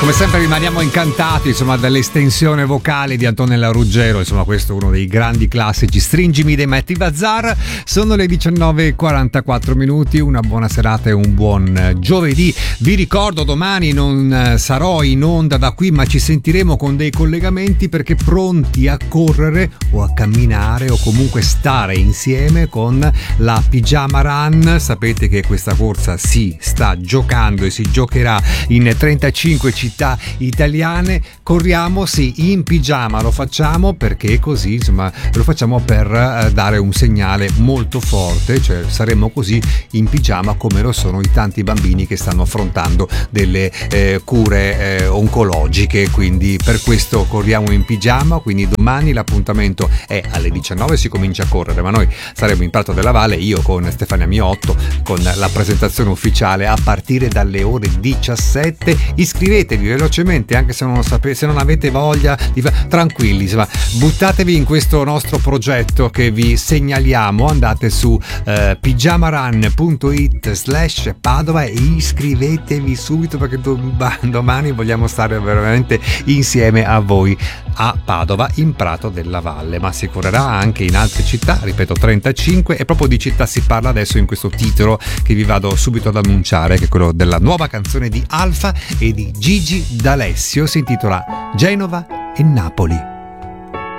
Come sempre rimaniamo incantati, insomma, dall'estensione vocale di Antonella Ruggero. Insomma, questo è uno dei grandi classici. Stringimi dei Matty Bazzar. Sono le 19:44. Una buona serata e un buon giovedì. Vi ricordo, domani non sarò in onda da qui, ma ci sentiremo con dei collegamenti, perché pronti a correre o a camminare o comunque stare insieme con la Pigiama Run. Sapete che questa corsa si sta giocando e si giocherà in 35 città italiane. Corriamo sì in pigiama, lo facciamo perché così, insomma, lo facciamo per dare un segnale molto forte, cioè saremo così in pigiama come lo sono i tanti bambini che stanno affrontando delle cure oncologiche, quindi per questo corriamo in pigiama. Quindi domani l'appuntamento è alle 19, si comincia a correre, ma noi saremo in Prato della Valle, io con Stefania Miotto, con la presentazione ufficiale a partire dalle ore 17. Iscrivetevi velocemente, anche se non se non avete voglia di tranquilli, insomma, buttatevi in questo nostro progetto che vi segnaliamo. Andate su pigiamarun.it/Padova e iscrivetevi subito, perché domani vogliamo stare veramente insieme a voi a Padova, in Prato della Valle, ma si correrà anche in altre città, ripeto 35, e proprio di città si parla adesso in questo titolo che vi vado subito ad annunciare, che è quello della nuova canzone di Alfa e di Gigi D'Alessio. Si intitola Genova e Napoli.